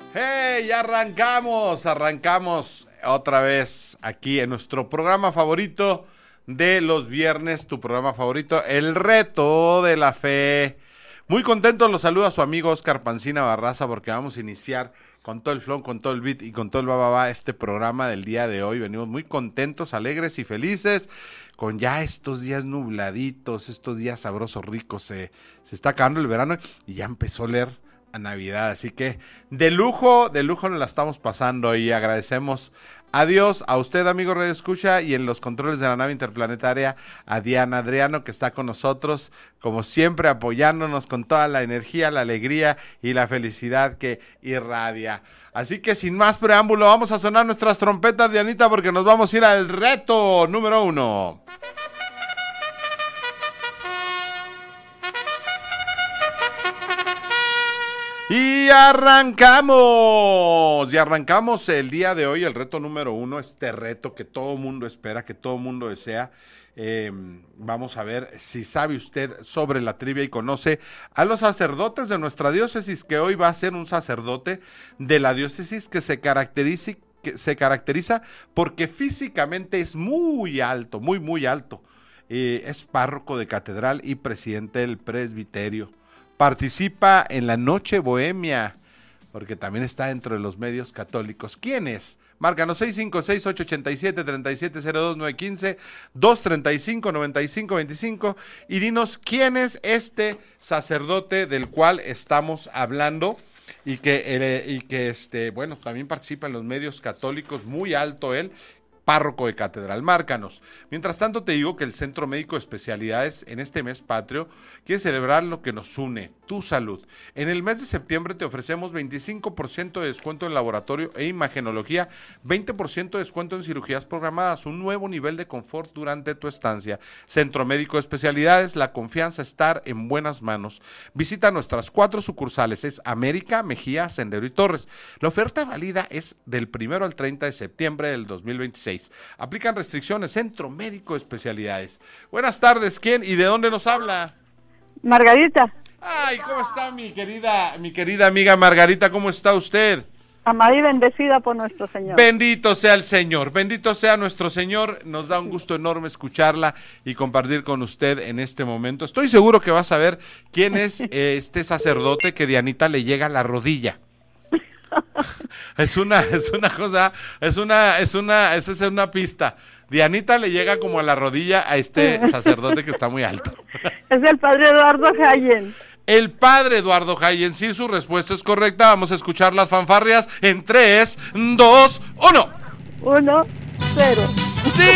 ¡Hey! Ya arrancamos otra vez aquí en nuestro programa favorito de los viernes, tu programa favorito, El Reto de la Fe. Muy contento, los saluda su amigo Oscar Pancina Barraza porque vamos a iniciar con todo el flow, con todo el beat y con todo el bababa este programa del día de hoy. Venimos muy contentos, alegres y felices con ya estos días nubladitos, estos días sabrosos, ricos. Se está acabando el verano y ya empezó a oler a Navidad, así que de lujo nos la estamos pasando y agradecemos a Dios, a usted amigo Radio Escucha y en los controles de la nave interplanetaria a Diana Adriano que está con nosotros como siempre apoyándonos con toda la energía, la alegría y la felicidad que irradia. Así que sin más preámbulo vamos a sonar nuestras trompetas, Dianita, porque nos vamos a ir al reto número 1. Y arrancamos el día de hoy, el reto número 1, este reto que todo mundo espera, que todo mundo desea. Vamos a ver si sabe usted sobre la trivia y conoce a los sacerdotes de nuestra diócesis, que hoy va a ser un sacerdote de la diócesis que se caracteriza porque físicamente es muy alto, muy alto. Es párroco de catedral y presidente del presbiterio. Participa en la Noche Bohemia, porque también está dentro de los medios católicos. ¿Quién es? Márcanos 656-887-3702-915, 235-9525 y dinos quién es este sacerdote del cual estamos hablando y que bueno, también participa en los medios católicos, muy alto él. Párroco de catedral, márcanos. Mientras tanto te digo que el Centro Médico de Especialidades en este mes patrio quiere celebrar lo que nos une, tu salud. En el mes de septiembre te ofrecemos 25% de descuento en laboratorio e imagenología, 20% de descuento en cirugías programadas, un nuevo nivel de confort durante tu estancia. Centro Médico de Especialidades, la confianza estar en buenas manos. Visita nuestras 4 sucursales, es América, Mejía, Sendero y Torres. La oferta válida es del 1 al 30 de septiembre del 2026. Aplican restricciones, Centro Médico de Especialidades. Buenas tardes, ¿quién y de dónde nos habla? Margarita. Ay, ¿cómo está mi querida amiga Margarita? ¿Cómo está usted? Amada y bendecida por nuestro Señor. Bendito sea el Señor, bendito sea nuestro Señor. Nos da un gusto enorme escucharla y compartir con usted en este momento. Estoy seguro que va a saber quién es este sacerdote que Dianita le llega a la rodilla. Es una pista. Dianita le llega como a la rodilla a este sacerdote que está muy alto. Es el padre Eduardo Jayen. El padre Eduardo Jayen, sí, su respuesta es correcta. Vamos a escuchar las fanfarrias en 3, 2, 1. 1, 0. ¡Sí!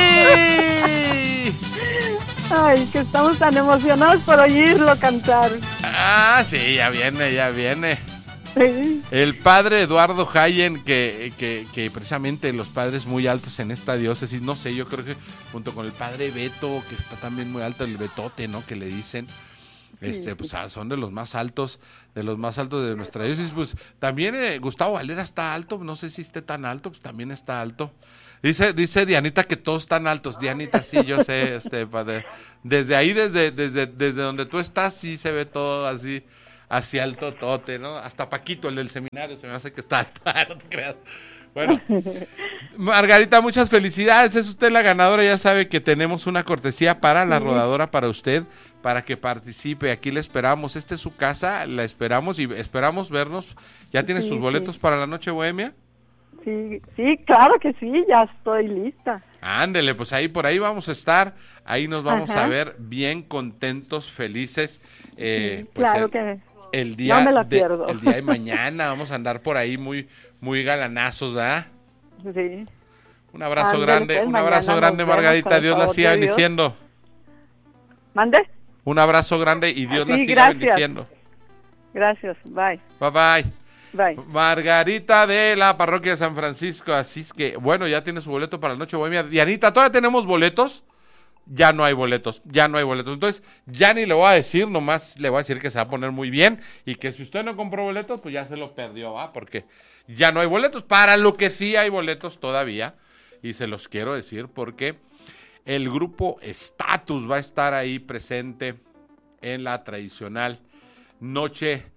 Ay, que estamos tan emocionados por oírlo cantar. Ah, sí, ya viene. Sí. El padre Eduardo Jayen, que precisamente los padres muy altos en esta diócesis, no sé, yo creo que junto con el padre Beto, que está también muy alto, el Betote, ¿no? Que le dicen, pues son de los más altos de nuestra diócesis. Pues también Gustavo Valera está alto, no sé si esté tan alto, pues también está alto. Dice Dianita que todos están altos. Dianita, sí, yo sé, padre. Desde ahí, desde donde tú estás, sí se ve todo así alto tote, ¿no? Hasta Paquito, el del seminario, se me hace que está alto, no te creas. Bueno, Margarita, muchas felicidades, es usted la ganadora, ya sabe que tenemos una cortesía para la rodadora para usted, para que participe, aquí le esperamos, esta es su casa, la esperamos y esperamos vernos. ¿Ya tiene sus boletos para la Noche Bohemia? Sí, claro que sí, ya estoy lista. Ándele, pues por ahí vamos a estar, ahí nos vamos a ver bien contentos, felices, pues claro que el día no me la pierdo. el día de mañana vamos a andar por ahí muy galanazos, ¿verdad? Sí. Un abrazo Ándale, grande, Margarita, Dios la siga bendiciendo. ¿Mande? Un abrazo grande y Dios la siga gracias. bendiciendo. Gracias, bye. Bye. Bye. Margarita de la parroquia de San Francisco, así es que, bueno, ya tiene su boleto para la Noche Bohemia. Dianita, ¿todavía tenemos boletos? Ya no hay boletos. Entonces, ya ni le voy a decir, nomás le voy a decir que se va a poner muy bien y que si usted no compró boletos, pues ya se lo perdió, ¿va? Porque ya no hay boletos. Para lo que sí hay boletos todavía, y se los quiero decir porque el grupo Status va a estar ahí presente en la tradicional Noche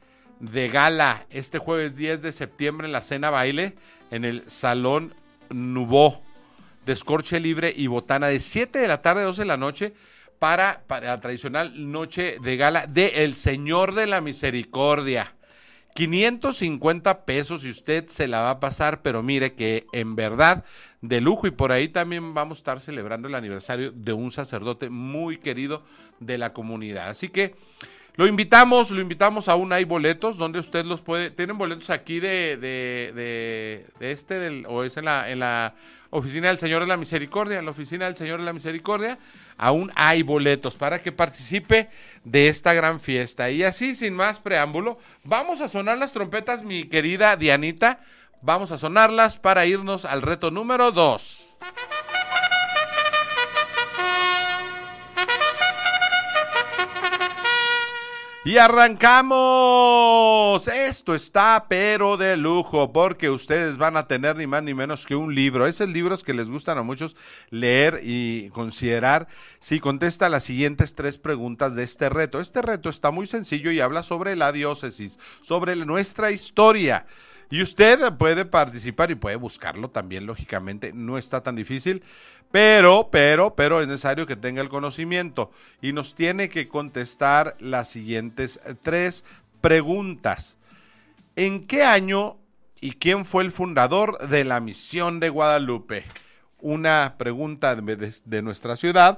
de gala este jueves 10 de septiembre en la cena baile en el Salón Nouveau, descorche libre y botana de 7 de la tarde a 12 de la noche para la tradicional noche de gala de El Señor de la Misericordia. 550 pesos y usted se la va a pasar, pero mire que en verdad de lujo, y por ahí también vamos a estar celebrando el aniversario de un sacerdote muy querido de la comunidad. Así que lo invitamos, aún hay boletos donde usted los puede, tienen boletos aquí o es en la oficina del Señor de la Misericordia, en la oficina del Señor de la Misericordia, aún hay boletos para que participe de esta gran fiesta. Y así, sin más preámbulo, vamos a sonar las trompetas, mi querida Dianita, vamos a sonarlas para irnos al reto número 2. Y arrancamos. Esto está pero de lujo, porque ustedes van a tener ni más ni menos que un libro. Esos libros que les gustan a muchos leer y considerar si contesta las siguientes 3 preguntas de este reto. Este reto está muy sencillo y habla sobre la diócesis, sobre nuestra historia. Y usted puede participar y puede buscarlo también, lógicamente, no está tan difícil, pero es necesario que tenga el conocimiento y nos tiene que contestar las siguientes 3 preguntas. ¿En qué año y quién fue el fundador de la Misión de Guadalupe? Una pregunta de nuestra ciudad.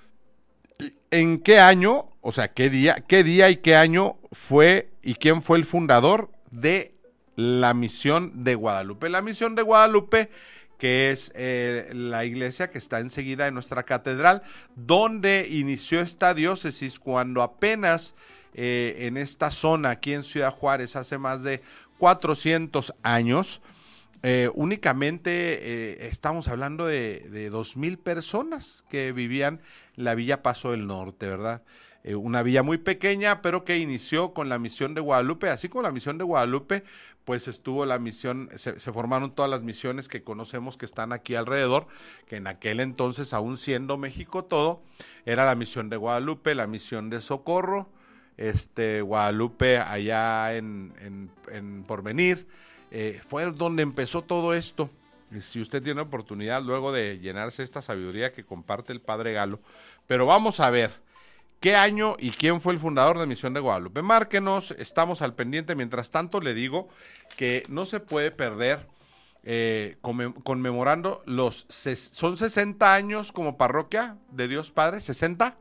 ¿En qué año, o sea, qué día y qué año fue y quién fue el fundador de la Misión de Guadalupe? La Misión de Guadalupe, que es la iglesia que está enseguida de nuestra catedral, donde inició esta diócesis cuando apenas en esta zona, aquí en Ciudad Juárez, hace más de 400 años, únicamente estamos hablando de 2,000 personas que vivían en la Villa Paso del Norte, ¿verdad? Una villa muy pequeña, pero que inició con la Misión de Guadalupe. Así como la Misión de Guadalupe, pues estuvo la misión, se formaron todas las misiones que conocemos que están aquí alrededor, que en aquel entonces, aún siendo México todo, era la Misión de Guadalupe, la Misión de Socorro, Guadalupe allá en Porvenir, fue donde empezó todo esto. Y si usted tiene oportunidad luego de llenarse esta sabiduría que comparte el Padre Galo, pero vamos a ver, ¿qué año y quién fue el fundador de Misión de Guadalupe? Márquenos, estamos al pendiente. Mientras tanto, le digo que no se puede perder conmemorando son 60 años como parroquia de Dios Padre, 60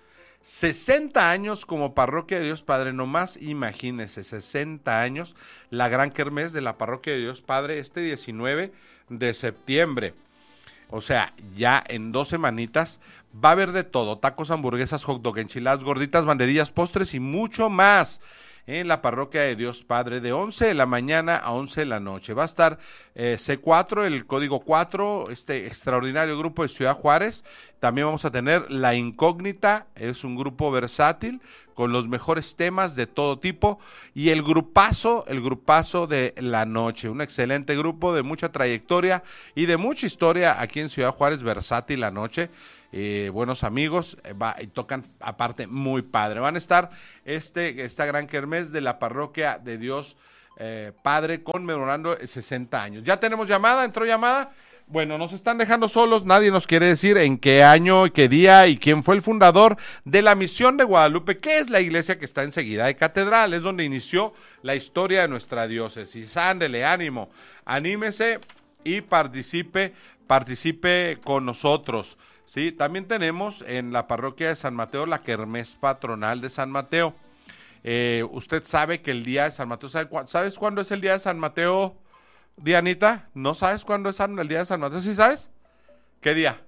años como parroquia de Dios Padre, nomás imagínense, 60 años, la gran kermés de la parroquia de Dios Padre, 19 de septiembre. O sea, ya en 2 semanitas va a haber de todo: tacos, hamburguesas, hot dog, enchiladas, gorditas, banderillas, postres y mucho más en la parroquia de Dios Padre, de 11 de la mañana a 11 de la noche. Va a estar C4, el código 4, este extraordinario grupo de Ciudad Juárez. También vamos a tener La Incógnita, es un grupo versátil con los mejores temas de todo tipo, y el grupazo de la noche, un excelente grupo de mucha trayectoria y de mucha historia aquí en Ciudad Juárez, versátil la noche. Buenos amigos, y tocan aparte muy padre. Van a estar esta gran kermés de la parroquia de Dios Padre conmemorando 60 años. Ya tenemos llamada, entró llamada. Bueno, nos están dejando solos, nadie nos quiere decir en qué año, qué día y quién fue el fundador de la Misión de Guadalupe, que es la iglesia que está enseguida de catedral, es donde inició la historia de nuestra diócesis. Ándele, ánimo, anímese y participe con nosotros. Sí, también tenemos en la parroquia de San Mateo la kermés patronal de San Mateo. Usted sabe que el día de San Mateo, ¿sabes cuándo es el día de San Mateo, Dianita? ¿No sabes cuándo es el día de San Mateo? ¿Sí sabes? ¿Qué día?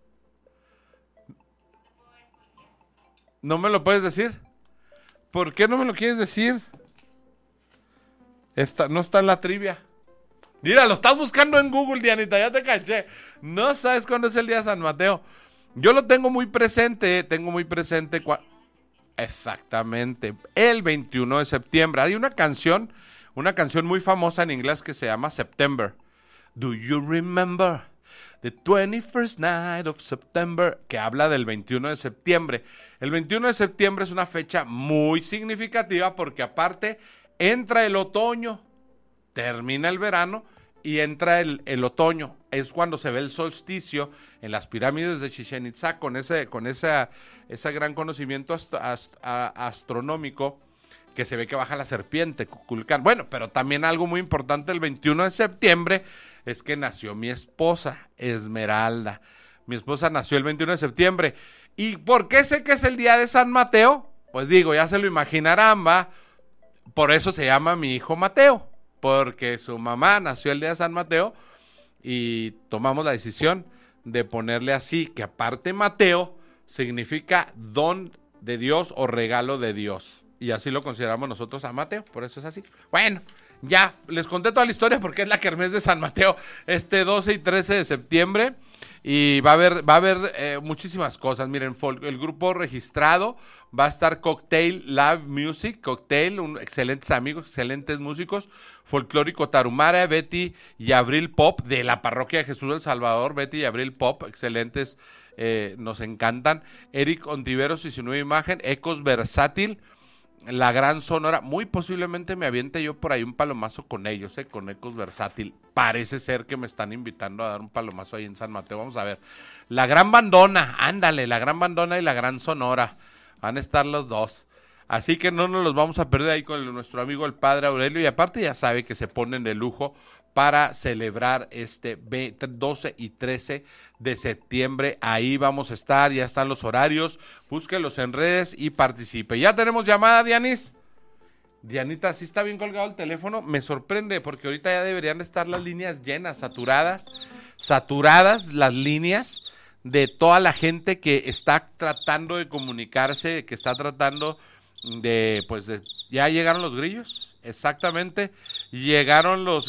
¿No me lo puedes decir? ¿Por qué no me lo quieres decir? No está en la trivia. Mira, lo estás buscando en Google, Dianita, ya te caché. No sabes cuándo es el día de San Mateo. Yo lo tengo muy presente, exactamente, el 21 de septiembre. Hay una canción muy famosa en inglés que se llama September. Do you remember the 21st night of September? Que habla del 21 de septiembre. El 21 de septiembre es una fecha muy significativa porque aparte Entra el otoño, termina el verano y entra el otoño. Es cuando se ve el solsticio en las pirámides de Chichén Itzá con ese gran conocimiento astronómico, que se ve que baja la serpiente, Kukulcán. Bueno, pero también algo muy importante, el 21 de septiembre, es que nació mi esposa, Esmeralda. Mi esposa nació el 21 de septiembre. ¿Y por qué sé que es el día de San Mateo? Pues digo, ya se lo imaginarán, ¿va? Por eso se llama mi hijo Mateo, porque su mamá nació el día de San Mateo y tomamos la decisión de ponerle así, que aparte Mateo significa don de Dios o regalo de Dios. Y así lo consideramos nosotros a Mateo, por eso es así. Bueno, ya les conté toda la historia porque es la kermés de San Mateo este 12 y 13 de septiembre. Y va a haber muchísimas cosas. Miren, el grupo registrado va a estar Cocktail Live Music, Cocktail, excelentes amigos, excelentes músicos, Folclórico Tarumara, Betty y Abril Pop, de la Parroquia de Jesús del Salvador, Betty y Abril Pop, excelentes, nos encantan. Eric Ontiveros y su nueva imagen, Ecos Versátil, La Gran Sonora, muy posiblemente me aviente yo por ahí un palomazo con ellos, con Ecos Versátil. Parece ser que me están invitando a dar un palomazo ahí en San Mateo. Vamos a ver. La Gran Bandona, ándale, La Gran Bandona y La Gran Sonora. Van a estar los dos. Así que no nos los vamos a perder ahí con nuestro amigo el Padre Aurelio. Y aparte ya sabe que se ponen de lujo para celebrar este 12 y 13 de septiembre. Ahí vamos a estar, ya están los horarios. Búsquenlos en redes y participe. Ya tenemos llamada, Dianis. Dianita, ¿sí está bien colgado el teléfono? Me sorprende porque ahorita ya deberían estar las líneas llenas, saturadas las líneas de toda la gente que está tratando de comunicarse, que está tratando de, pues, ya llegaron los grillos, exactamente, llegaron los